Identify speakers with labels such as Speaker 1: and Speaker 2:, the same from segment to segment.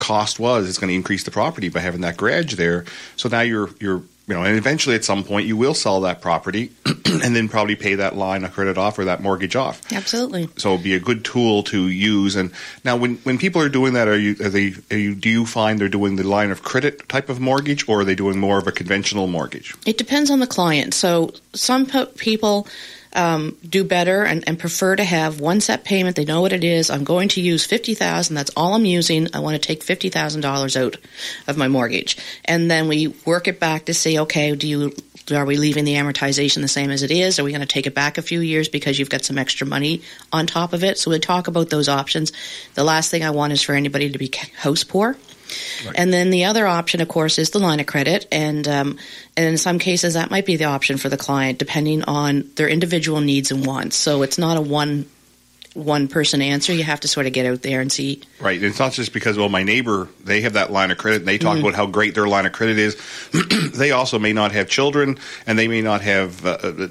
Speaker 1: cost was. It's going to increase the property by having that garage there. So now you're and eventually at some point you will sell that property and then probably pay that line of credit off or that mortgage off.
Speaker 2: Absolutely.
Speaker 1: So it'd be a good tool to use. And now when people are doing that, do you find they're doing the line of credit type of mortgage, or are they doing more of a conventional mortgage?
Speaker 2: It depends on the client. So some people do better and prefer to have one set payment. They know what it is. I'm going to use $50,000. That's all I'm using. I want to take $50,000 out of my mortgage, and then we work it back to see, okay, are we leaving the amortization the same as it is? Are we going to take it back a few years because you've got some extra money on top of it? So we talk about those options. The last thing I want is for anybody to be house poor. Right. And then the other option, of course, is the line of credit, and in some cases that might be the option for the client depending on their individual needs and wants. So it's not a one person answer. You have to sort of get out there and see.
Speaker 1: Right. It's not just because, my neighbor, they have that line of credit and they talk about how great their line of credit is. They also may not have children, and they may not have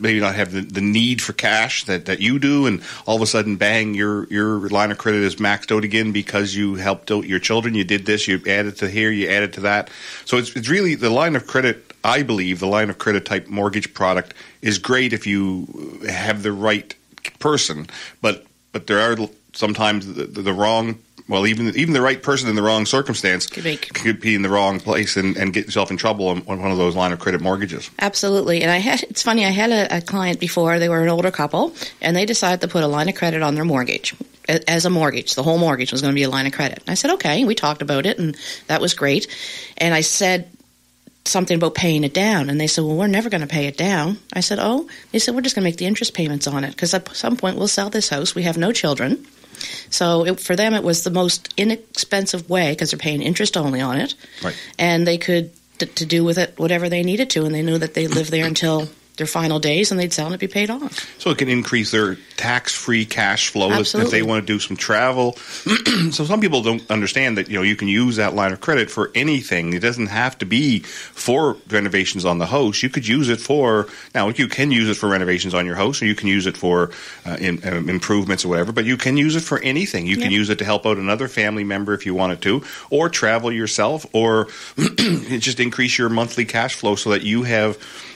Speaker 1: the need for cash that you do, and all of a sudden, bang, your line of credit is maxed out again because you helped out your children. You did this, you added to here, you added to that. So it's really the line of credit. I believe the line of credit type mortgage product is great if you have the right person, but there are sometimes the wrong, even the right person in the wrong circumstance could be in the wrong place and get yourself in trouble on one of those line of credit mortgages.
Speaker 2: Absolutely. And it's funny, I had a client before. They were an older couple, and they decided to put a line of credit on their mortgage as a mortgage. The whole mortgage was going to be a line of credit. And I said, okay, we talked about it, and that was great. And I said something about paying it down, and they said, well, we're never going to pay it down. I said, oh. They said, we're just going to make the interest payments on it because at some point we'll sell this house. We have no children. So for them it was the most inexpensive way because they're paying interest only on it.
Speaker 1: Right.
Speaker 2: And they could to do with it whatever they needed to, and they knew that they'd live there until their final days, and they'd sell and it'd be paid off.
Speaker 1: So it can increase their tax-free cash flow if they want to do some travel. So some people don't understand that you can use that line of credit for anything. It doesn't have to be for renovations on the house. You could use it for you can use it for renovations on your house, or you can use it for improvements or whatever. But you can use it for anything. You can use it to help out another family member if you wanted to, or travel yourself, or just increase your monthly cash flow so that you have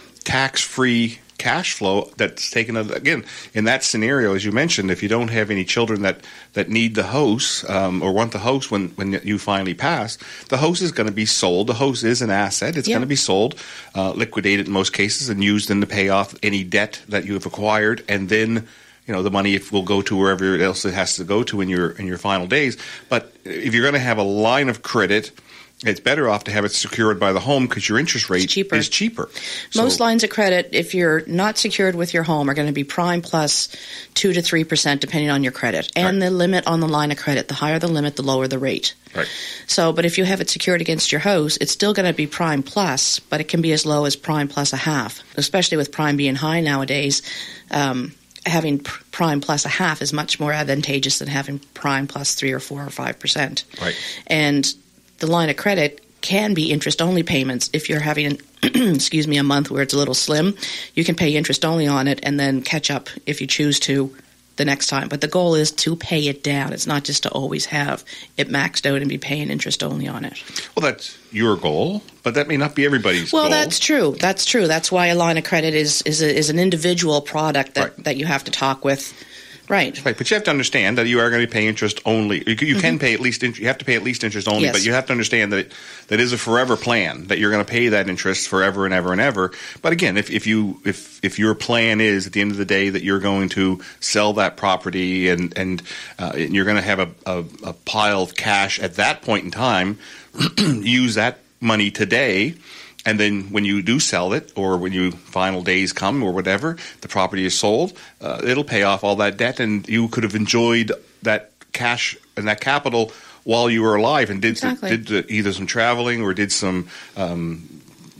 Speaker 1: tax-free cash flow that's taken, again, in that scenario, as you mentioned, if you don't have any children that need the house or want the house when you finally pass, the house is going to be sold. The house is an asset. It's going to be sold, liquidated in most cases, and used in to pay off any debt that you have acquired, and then the money will go to wherever else it has to go to in your final days. But if you're going to have a line of credit, it's better off to have it secured by the home because your interest rate is cheaper.
Speaker 2: Most lines of credit, if you're not secured with your home, are going to be prime plus 2 to 3% depending on your credit. And the limit on the line of credit, the higher the limit, the lower the rate.
Speaker 1: Right.
Speaker 2: So, but if you have it secured against your house, it's still going to be prime plus, but it can be as low as prime plus a half, especially with prime being high nowadays. Having prime plus a half is much more advantageous than having prime plus 3 or 4 or 5%.
Speaker 1: Right.
Speaker 2: And the line of credit can be interest-only payments. If you're having, a month where it's a little slim, you can pay interest only on it and then catch up if you choose to the next time. But the goal is to pay it down. It's not just to always have it maxed out and be paying interest only on it.
Speaker 1: Well, that's your goal, but that may not be everybody's goal.
Speaker 2: Well, that's true. That's true. That's why a line of credit is an individual product that you have to talk with. Right.
Speaker 1: But you have to understand that you are going to be paying interest only. You can pay at least you have to pay at least interest only, but you have to understand that that is a forever plan, that you're going to pay that interest forever and ever and ever. But again, if your plan is at the end of the day that you're going to sell that property and you're going to have a pile of cash at that point in time, use that money today. And then when you do sell it, or when your final days come or whatever, the property is sold, it'll pay off all that debt, and you could have enjoyed that cash and that capital while you were alive and did either some traveling or did some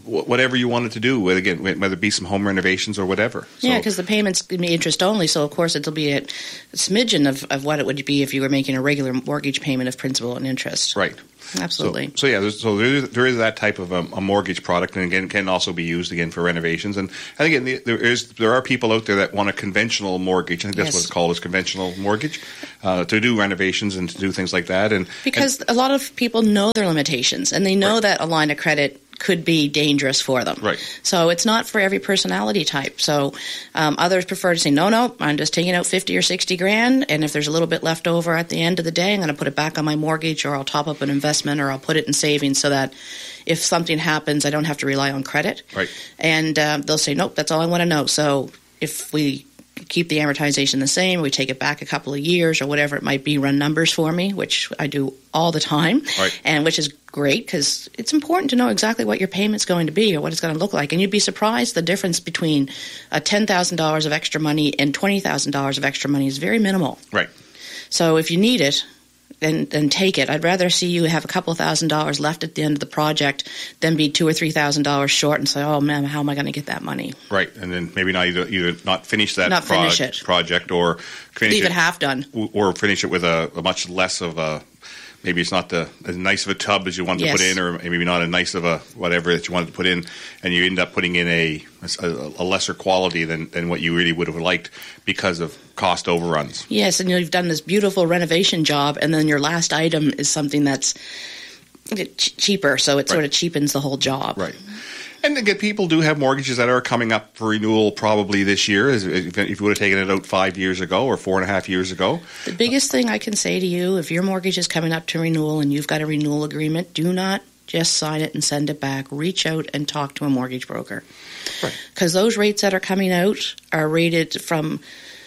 Speaker 1: whatever you wanted to do. Again, whether it be some home renovations or whatever. So,
Speaker 2: yeah, because the payments can be interest only, so of course it'll be a smidgen of what it would be if you were making a regular mortgage payment of principal and interest.
Speaker 1: Right.
Speaker 2: Absolutely.
Speaker 1: So there is that type of a mortgage product, and again, can also be used again for renovations. And again, there are people out there that want a conventional mortgage. I think that's what it's called, is conventional mortgage, to do renovations and to do things like that. And because
Speaker 2: a lot of people know their limitations, and they know that a line of credit could be dangerous for them.
Speaker 1: Right.
Speaker 2: So it's not for every personality type. So others prefer to say, no, I'm just taking out 50 or 60 grand, and if there's a little bit left over at the end of the day, I'm going to put it back on my mortgage, or I'll top up an investment, or I'll put it in savings so that if something happens, I don't have to rely on credit.
Speaker 1: Right.
Speaker 2: And they'll say, nope, that's all I want to know. So if we keep the amortization the same, we take it back a couple of years or whatever it might be, run numbers for me, which I do all the time,
Speaker 1: right.
Speaker 2: And which is great because it's important to know exactly what your payment's going to be or what it's going to look like. And you'd be surprised the difference between $10,000 of extra money and $20,000 of extra money is very minimal.
Speaker 1: Right.
Speaker 2: So if you need it, then take it. I'd rather see you have a couple of $1,000s left at the end of the project than be $2,000 or $3,000 short and say, "Oh man, how am I going to get that money?"
Speaker 1: Right, and then maybe not either not finish that project or finish
Speaker 2: leave it
Speaker 1: it
Speaker 2: half done,
Speaker 1: or finish it with a much less of a. Maybe it's not as nice of a tub as you want to put in, or maybe not as nice of a whatever that you wanted to put in, and you end up putting in a lesser quality than what you really would have liked because of cost overruns. Yes,
Speaker 2: and you've done this beautiful renovation job, and then your last item is something that's cheaper, so it sort of cheapens the whole job.
Speaker 1: Right. And again, people do have mortgages that are coming up for renewal probably this year, if you would have taken it out 5 years ago or 4.5 years ago.
Speaker 2: The biggest thing I can say to you, if your mortgage is coming up to renewal and you've got a renewal agreement, do not just sign it and send it back. Reach out and talk to a mortgage broker.
Speaker 1: Right.
Speaker 2: Because those rates that are coming out are rated from,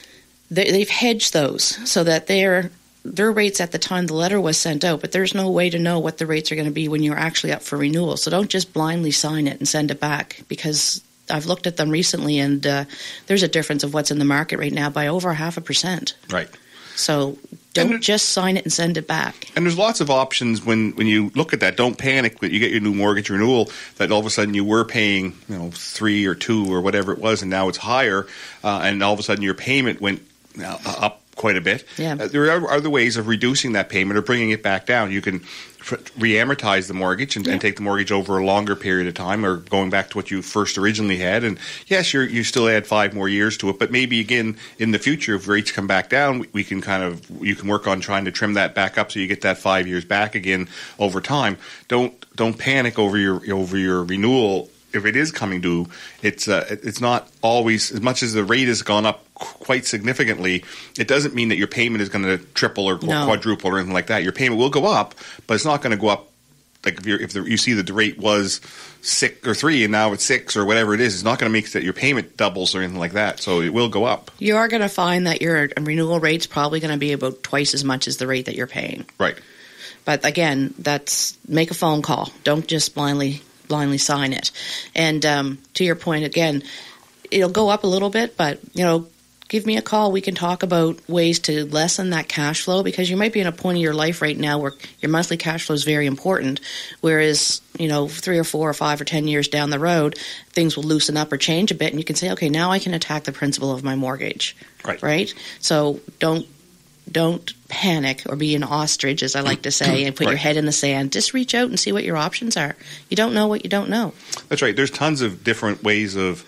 Speaker 2: they've hedged those so that their rates at the time the letter was sent out, but there's no way to know what the rates are going to be when you're actually up for renewal. So don't just blindly sign it and send it back, because I've looked at them recently and there's a difference of what's in the market right now by over 0.5%.
Speaker 1: Right.
Speaker 2: So don't just sign it and send it back.
Speaker 1: And there's lots of options when you look at that. Don't panic when you get your new mortgage renewal that all of a sudden you were paying 3 or 2 or whatever it was, and now it's higher, and all of a sudden your payment went up quite a bit.
Speaker 2: Yeah.
Speaker 1: There are other ways of reducing that payment or bringing it back down. You can re-amortize the mortgage and take the mortgage over a longer period of time, or going back to what you first originally had. And yes, you still add 5 more years to it, but maybe again in the future, if rates come back down, you can work on trying to trim that back up so you get that 5 years back again over time. Don't panic over your renewal. If it is coming due, it's not always, as much as the rate has gone up quite significantly, it doesn't mean that your payment is going to triple or quadruple or anything like that. Your payment will go up, but it's not going to go up. Like if you see that the rate was 6 or 3 and now it's 6 or whatever it is, it's not going to make that your payment doubles or anything like that. So it will go up.
Speaker 2: You are going to find that your renewal rate's probably going to be about twice as much as the rate that you're paying.
Speaker 1: Right.
Speaker 2: But again, make a phone call. Don't just blindly sign it. And to your point, again, it'll go up a little bit, but give me a call. We can talk about ways to lessen that cash flow, because you might be in a point of your life right now where your monthly cash flow is very important, whereas 3 or 4 or 5 or 10 years down the road, things will loosen up or change a bit, and you can say, okay, now I can attack the principal of my mortgage. Right? So don't panic or be an ostrich, as I like to say, and put your head in the sand. Just reach out and see what your options are. You don't know what you don't know.
Speaker 1: That's right. There's tons of different ways of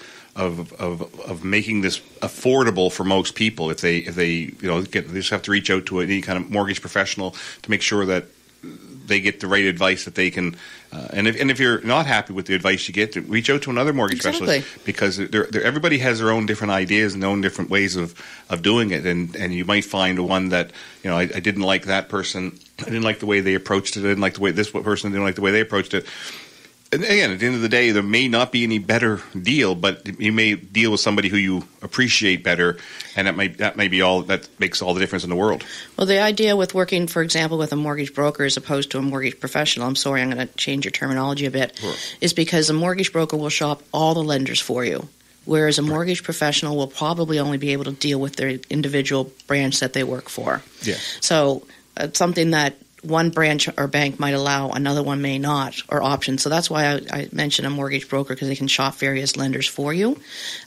Speaker 1: making this affordable for most people. If they they just have to reach out to any kind of mortgage professional to make sure that they get the right advice that they can. And if you're not happy with the advice you get, reach out to another mortgage specialist, because everybody has their own different ideas and their own different ways of doing it, and you might find one that I didn't like that person, I didn't like the way they approached it, I didn't like the way this person didn't like the way they approached it. And again, at the end of the day, there may not be any better deal, but you may deal with somebody who you appreciate better, and that may be all that makes all the difference in the world.
Speaker 2: Well, the idea with working, for example, with a mortgage broker as opposed to a mortgage professional, I'm sorry, I'm going to change your terminology a bit, is because a mortgage broker will shop all the lenders for you, whereas a mortgage professional will probably only be able to deal with their individual branch that they work for.
Speaker 1: Yeah.
Speaker 2: So something that one branch or bank might allow, another one may not, or options. So that's why I mentioned a mortgage broker, because they can shop various lenders for you.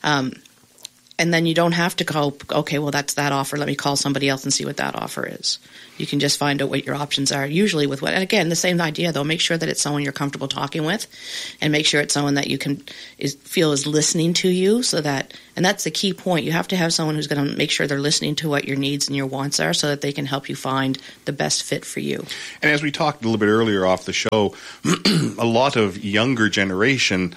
Speaker 2: And then you don't have to go, okay, well, that's that offer. Let me call somebody else and see what that offer is. You can just find out what your options are, usually with what. And again, the same idea, though. Make sure that it's someone you're comfortable talking with, and make sure it's someone that you can feel is listening to you. So that, and that's the key point. You have to have someone who's going to make sure they're listening to what your needs and your wants are, so that they can help you find the best fit for you.
Speaker 1: And as we talked a little bit earlier off the show, a lot of younger generation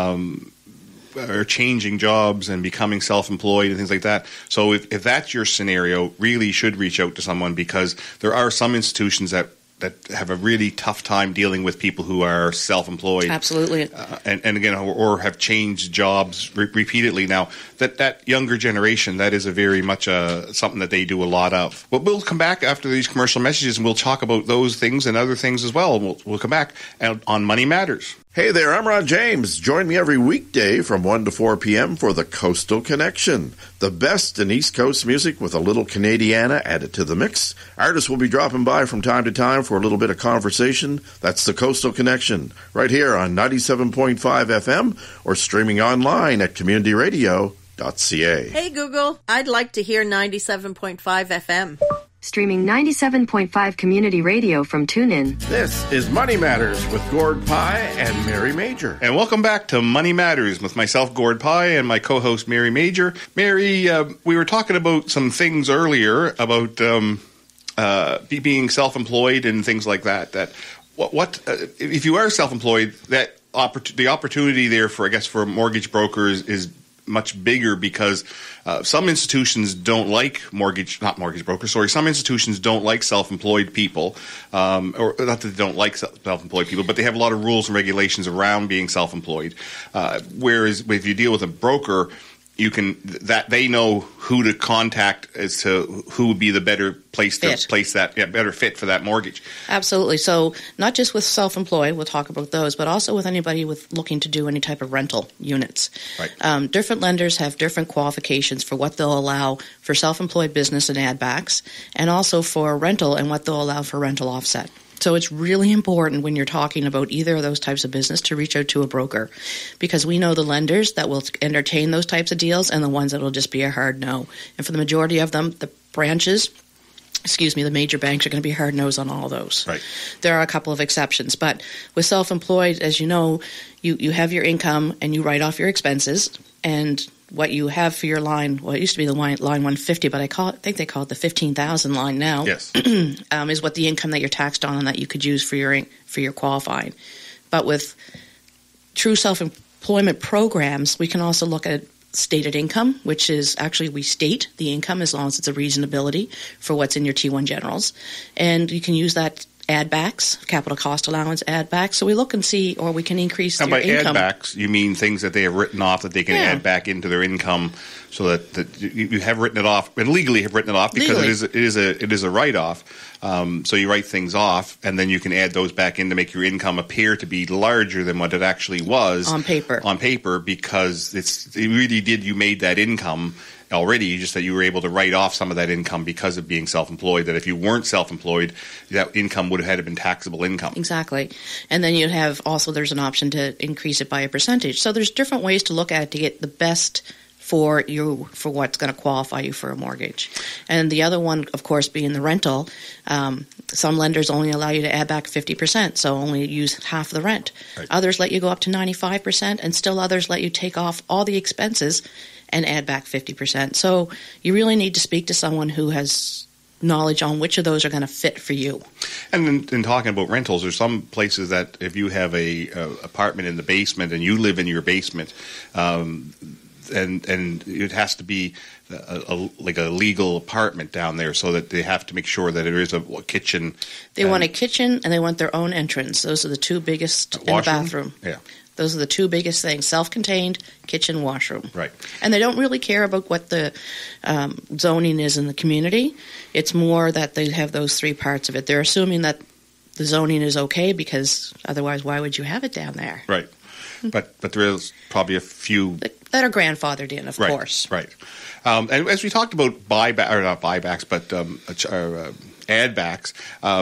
Speaker 1: are changing jobs and becoming self-employed and things like that. So if that's your scenario, really should reach out to someone, because there are some institutions that have a really tough time dealing with people who are self-employed.
Speaker 2: Absolutely.
Speaker 1: And again, or have changed jobs repeatedly. Now, that younger generation, that is a very much something that they do a lot of. But we'll come back after these commercial messages, and we'll talk about those things and other things as well. And we'll come back on Money Matters.
Speaker 3: Hey there, I'm Ron James. Join me every weekday from 1 to 4 p.m. for the Coastal Connection. The best in East Coast music with a little Canadiana added to the mix. Artists will be dropping by from time to time for a little bit of conversation. That's the Coastal Connection, right here on 97.5 FM or streaming online at communityradio.ca.
Speaker 4: Hey Google, I'd like to hear 97.5 FM.
Speaker 5: Streaming 97.5 Community Radio from TuneIn.
Speaker 3: This is Money Matters with Gord Pye and Mary Major.
Speaker 1: And welcome back to Money Matters with myself, Gord Pye, and my co-host, Mary Major. Mary, we were talking about some things earlier about being self-employed and things like that. If you are self-employed, that the opportunity there for mortgage brokers is much bigger, because some institutions don't like some institutions don't like self-employed people, or not that they don't like self-employed people, but they have a lot of rules and regulations around being self-employed. Whereas if you deal with a broker, they know who to contact as to who would be the better place to place that, better fit for that mortgage.
Speaker 2: Absolutely. So not just with self-employed, we'll talk about those, but also with anybody looking to do any type of rental units.
Speaker 1: Right.
Speaker 2: Different lenders have different qualifications for what they'll allow for self-employed business and add backs, and also for rental and what they'll allow for rental offset. So it's really important when you're talking about either of those types of business to reach out to a broker, because we know the lenders that will entertain those types of deals and the ones that will just be a hard no. And for the majority of them, the major banks are going to be hard no's on all of those.
Speaker 1: Right.
Speaker 2: There are a couple of exceptions, but with self-employed, as you know, you have your income and you write off your expenses, and what you have for your line, well, it used to be the line 150, but I think they call it the 15,000 line now.
Speaker 1: Yes.
Speaker 2: Is what the income that you're taxed on and that you could use for your qualifying. But with true self-employment programs, we can also look at stated income, which is actually we state the income as long as it's a reasonability for what's in your T1 generals. And you can use that add backs, capital cost allowance add backs. So we look and see, or we can increase their income.
Speaker 1: And by add backs, you mean things that they have written off that they can add back into their income, so that you have written it off, and legally have written it off, because it is a write-off. So you write things off, and then you can add those back in to make your income appear to be larger than what it actually was
Speaker 2: on paper,
Speaker 1: because you made that income already, just that you were able to write off some of that income because of being self-employed, that if you weren't self-employed, that income would have had been taxable income.
Speaker 2: Exactly. And then you'd have also, there's an option to increase it by a percentage. So there's different ways to look at it to get the best for what's going to qualify you for a mortgage. And the other one, of course, being the rental. Some lenders only allow you to add back 50%, so only use half the rent. Right. Others let you go up to 95%, and still others let you take off all the expenses and add back 50%. So you really need to speak to someone who has knowledge on which of those are going to fit for you.
Speaker 1: And in talking about rentals, there's some places that if you have a apartment in the basement and you live in your basement, and it has to be like a legal apartment down there, so that they have to make sure that there is a kitchen.
Speaker 2: They want a kitchen, and they want their own entrance. Those are the two biggest in the bathroom.
Speaker 1: Yeah.
Speaker 2: Those are the two biggest things: self-contained, kitchen, washroom.
Speaker 1: Right.
Speaker 2: And they don't really care about what the zoning is in the community. It's more that they have those three parts of it. They're assuming that the zoning is okay, because otherwise why would you have it down there?
Speaker 1: Right. But there is probably a few
Speaker 2: that are grandfathered in, of course.
Speaker 1: Right. And as we talked about not buybacks, but add backs,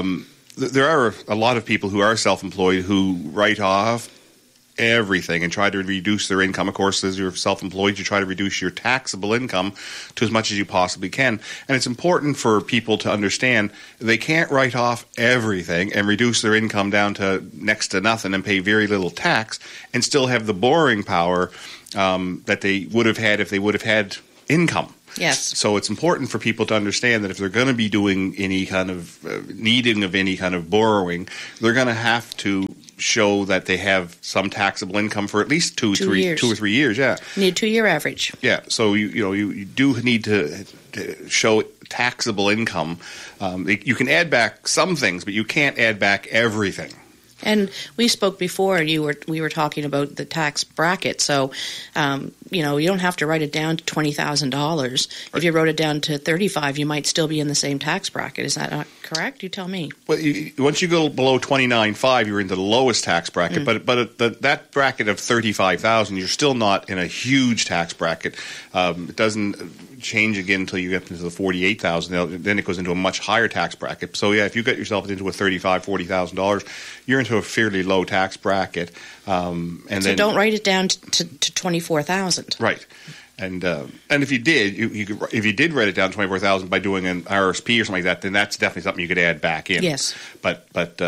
Speaker 1: there are a lot of people who are self-employed who write off everything and try to reduce their income. Of course, as you're self-employed, you try to reduce your taxable income to as much as you possibly can. And it's important for people to understand they can't write off everything and reduce their income down to next to nothing and pay very little tax and still have the borrowing power that they would have had if they would have had income.
Speaker 2: Yes.
Speaker 1: So it's important for people to understand that if they're going to be doing any kind of needing of any kind of borrowing, they're going to have to show that they have some taxable income for at least 2 or 3 years. Yeah,
Speaker 2: you need a 2-year average.
Speaker 1: Yeah, so you do need to show taxable income. You can add back some things, but you can't add back everything.
Speaker 2: And we spoke before, and we were talking about the tax bracket. So, you don't have to write it down to $20,000. Right. If you wrote it down to $35,000, you might still be in the same tax bracket. Is that not correct? You tell me. Well,
Speaker 1: once you go below $29,500, you're into the lowest tax bracket. But that bracket of $35,000, you're still not in a huge tax bracket. It doesn't change again until you get into the $48,000. Then it goes into a much higher tax bracket. So yeah, if you get yourself into a $35,000, $40,000, you're into a fairly low tax bracket.
Speaker 2: And so then don't write it down to $24,000.
Speaker 1: Right. And if you did, if you did write it down to $24,000 by doing an RSP or something like that, then that's definitely something you could add back in.
Speaker 2: Yes.
Speaker 1: But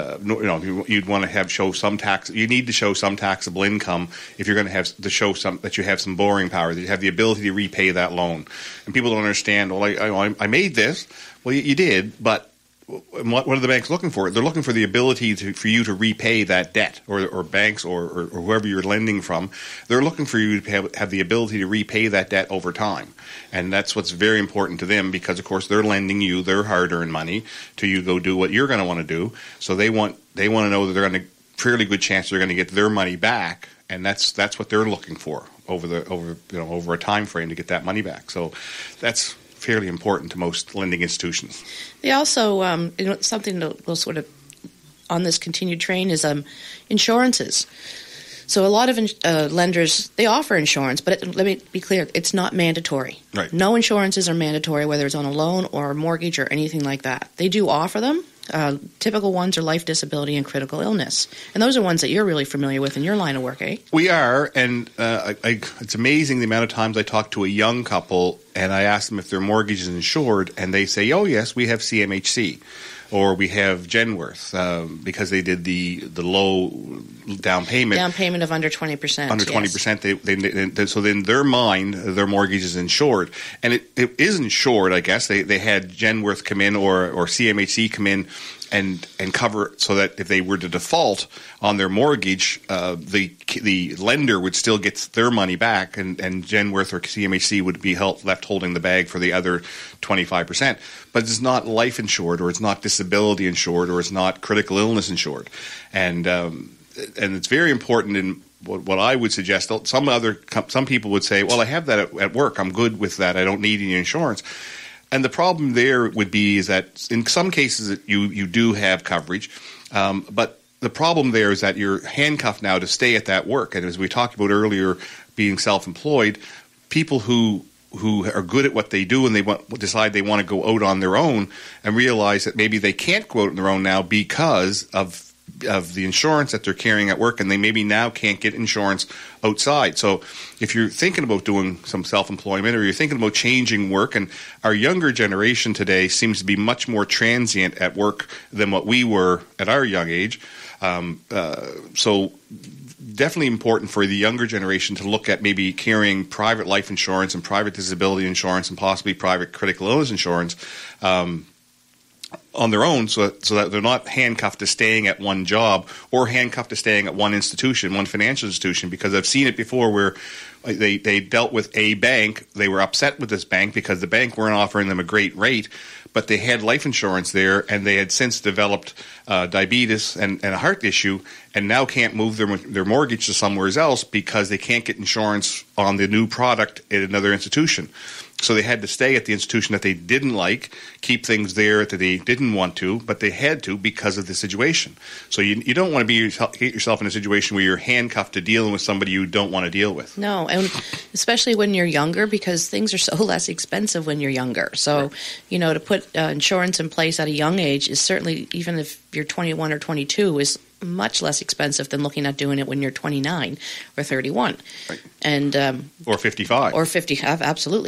Speaker 1: you'd want to show some tax. You need to show some taxable income if you're going to have to show that you have some borrowing power, that you have the ability to repay that loan. And people don't understand. Well, I made this. Well, you did, but what are the banks looking for? They're looking for the ability for you to repay that debt, or banks or whoever you're lending from. They're looking for you to have the ability to repay that debt over time. And that's what's very important to them because, of course, they're lending you their hard-earned money to you go do what you're going to want to do. So they want to know that they're going to fairly good chance they're going to get their money back, and that's what they're looking for over a time frame to get that money back. So that's fairly important to most lending institutions.
Speaker 2: They also, something that will sort of on this continued train is insurances. So a lot of lenders, they offer insurance, but let me be clear, it's not mandatory.
Speaker 1: Right.
Speaker 2: No insurances are mandatory, whether it's on a loan or a mortgage or anything like that. They do offer them. Typical ones are life, disability, and critical illness. And those are ones that you're really familiar with in your line of work, eh?
Speaker 1: We are, and it's amazing the amount of times I talk to a young couple and I ask them if their mortgage is insured, and they say, oh, yes, we have CMHC. Or we have Genworth because they did the low down payment.
Speaker 2: Down payment of under 20%.
Speaker 1: Under 20%. So in their mind, their mortgage is insured. And it is insured, I guess. They had Genworth come in or CMHC come in and cover so that if they were to default on their mortgage, the lender would still get their money back, and Genworth or CMHC would be left holding the bag for the other 25%. But it's not life insured, or it's not disability insured, or it's not critical illness insured, and it's very important. In what I would suggest, some people would say, well, I have that at work. I'm good with that. I don't need any insurance. And the problem there would be is that in some cases you do have coverage, but the problem there is that you're handcuffed now to stay at that work. And as we talked about earlier, being self-employed, people who are good at what they do and they decide they want to go out on their own and realize that maybe they can't go out on their own now because of the insurance that they're carrying at work, and they maybe now can't get insurance outside. So if you're thinking about doing some self-employment, or you're thinking about changing work, and our younger generation today seems to be much more transient at work than what we were at our young age. So definitely important for the younger generation to look at maybe carrying private life insurance and private disability insurance and possibly private critical illness insurance on their own, so that they're not handcuffed to staying at one job or handcuffed to staying at one institution, one financial institution, because I've seen it before where they dealt with a bank. They were upset with this bank because the bank weren't offering them a great rate, but they had life insurance there, and they had since developed diabetes and a heart issue, and now can't move their mortgage to somewhere else because they can't get insurance on the new product at another institution. So they had to stay at the institution that they didn't like, keep things there that they didn't want to, but they had to because of the situation. So you don't want to get yourself in a situation where you're handcuffed to dealing with somebody you don't want to deal with.
Speaker 2: No, and especially when you're younger, because things are so less expensive when you're younger. So, to put insurance in place at a young age is certainly, even if you're 21 or 22 is much less expensive than looking at doing it when you're 29 or 31.
Speaker 1: Right.
Speaker 2: And
Speaker 1: or 55.
Speaker 2: Or 50, absolutely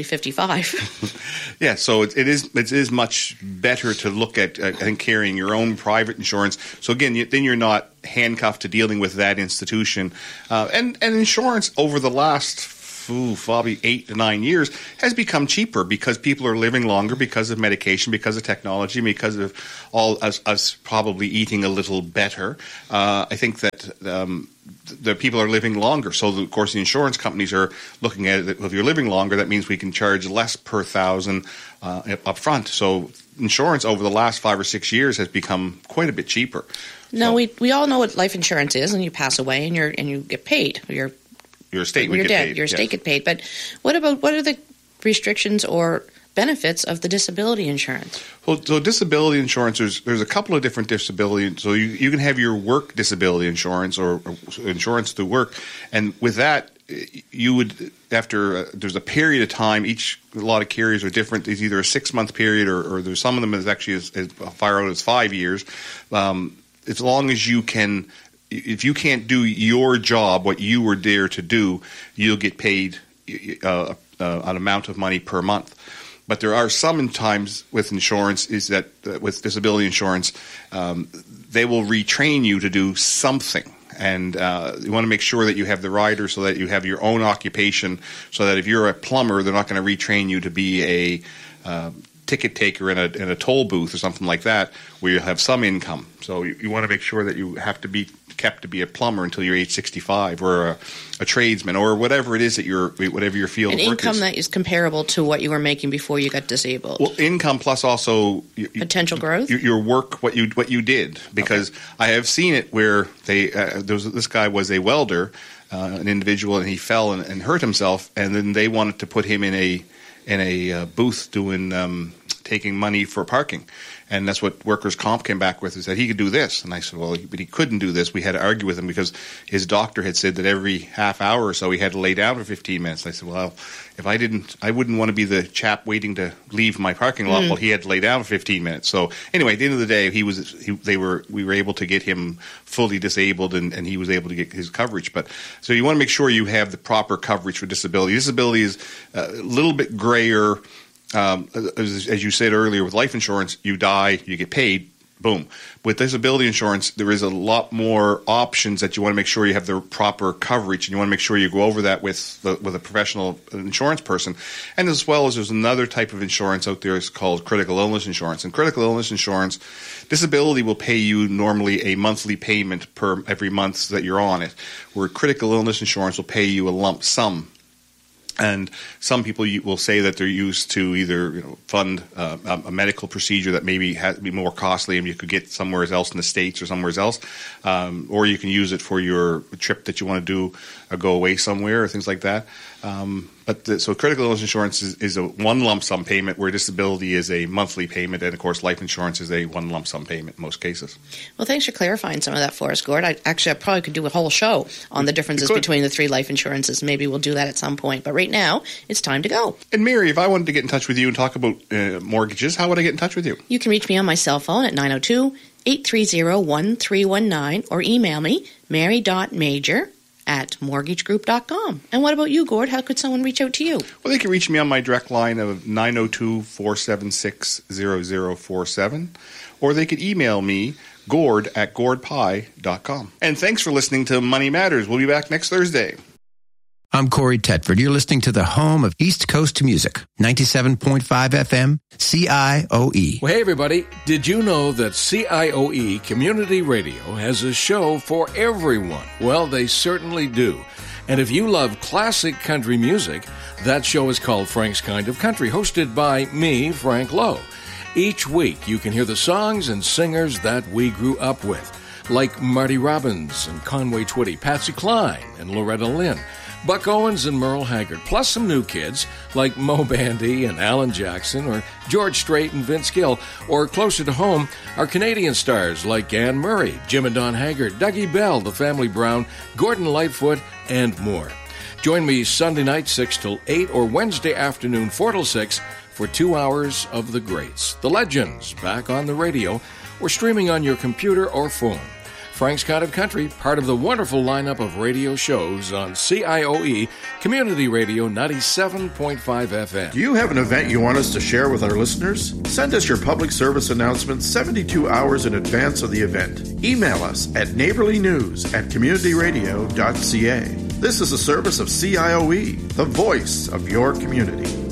Speaker 2: 55.
Speaker 1: Yeah, so it is much better to look at, I think, carrying your own private insurance. So again, then you're not handcuffed to dealing with that institution. And insurance over the last probably 8 to 9 years has become cheaper because people are living longer because of medication, because of technology, because of all us probably eating a little better. I think that the people are living longer. So, of course, the insurance companies are looking at it. If you're living longer, that means we can charge less per thousand up front. So insurance over the last 5 or 6 years has become quite a bit cheaper.
Speaker 2: No, we all know what life insurance is, and you pass away and you get paid. Your
Speaker 1: estate would get paid.
Speaker 2: Your estate get paid. But what are the restrictions or benefits of the disability insurance?
Speaker 1: Well, so disability insurance, there's a couple of different disability. So you can have your work disability insurance or insurance through work, and with that, you would there's a period of time. A lot of carriers are different. It's either a 6-month period or there's some of them is actually as far out as 5 years. As long as you can. If you can't do your job, what you were there to do, you'll get paid an amount of money per month. But there are some times with insurance is that with disability insurance, they will retrain you to do something. And you want to make sure that you have the rider so that you have your own occupation, so that if you're a plumber, they're not going to retrain you to be a ticket taker in a toll booth or something like that, where you have some income. So you want to make sure that you have to be kept to be a plumber until you're age 65, or a tradesman, or whatever it is that whatever your field of work is. An
Speaker 2: income that is comparable to what you were making before you got disabled.
Speaker 1: Well, income plus also
Speaker 2: potential growth.
Speaker 1: Your work, what you did, because I have seen it where this guy was a welder, an individual, and he fell and hurt himself, and then they wanted to put him in a booth doing taking money for parking. And that's what workers' comp came back with, is that he could do this. And I said, well, but he couldn't do this. We had to argue with him because his doctor had said that every half hour or so he had to lay down for 15 minutes. And I said, well, if I wouldn't want to be the chap waiting to leave my parking lot while he had to lay down for 15 minutes. So anyway, at the end of the day, we were able to get him fully disabled, and he was able to get his coverage. But so you want to make sure you have the proper coverage for disability. Disability is a little bit grayer. As you said earlier, with life insurance, you die, you get paid, boom. With disability insurance, there is a lot more options that you want to make sure you have the proper coverage, and you want to make sure you go over that with a professional insurance person. And as well as there's another type of insurance out there, it's called critical illness insurance. And critical illness insurance, disability will pay you normally a monthly payment per every month that you're on it, where critical illness insurance will pay you a lump sum. And some people will say that they're used to either fund a medical procedure that maybe has to be more costly and you could get somewhere else in the States or somewhere else, or you can use it for your trip that you want to do or go away somewhere or things like that. So critical illness insurance is a one lump sum payment, where disability is a monthly payment, and of course life insurance is a one lump sum payment in most cases.
Speaker 2: Well, thanks for clarifying some of that for us, Gord. I probably could do a whole show on the differences between the three life insurances.Maybe we'll do that at some point. But right now, it's time to go.
Speaker 1: And Mary, if I wanted to get in touch with you and talk about mortgages, how would I get in touch with you?
Speaker 2: You can reach me on my cell phone at 902-830-1319 or email me, mary.major@mortgagegroup.com. And what about you, Gord? How could someone reach out to you?
Speaker 1: Well, they can reach me on my direct line of 902-476-0047, or they could email me, gord@gordpie.com. And thanks for listening to Money Matters. We'll be back next Thursday.
Speaker 6: I'm Corey Tetford. You're listening to the home of East Coast music, 97.5 FM, CIOE.
Speaker 7: Well, hey, everybody. Did you know that CIOE Community Radio has a show for everyone? Well, they certainly do. And if you love classic country music, that show is called Frank's Kind of Country, hosted by me, Frank Lowe. Each week, you can hear the songs and singers that we grew up with, like Marty Robbins and Conway Twitty, Patsy Cline and Loretta Lynn, Buck Owens and Merle Haggard, plus some new kids like Mo Bandy and Alan Jackson, or George Strait and Vince Gill, or closer to home, our Canadian stars like Anne Murray, Jim and Don Haggard, Dougie Bell, The Family Brown, Gordon Lightfoot, and more. Join me Sunday night 6 till 8 or Wednesday afternoon 4 till 6 for 2 hours of the greats, the legends, back on the radio or streaming on your computer or phone. Frank's Kind of Country, part of the wonderful lineup of radio shows on CIOE Community Radio 97.5 FM.
Speaker 3: Do you have an event you want us to share with our listeners? Send us your public service announcement 72 hours in advance of the event. Email us at neighborlynews@communityradio.ca. This is a service of CIOE, the voice of your community.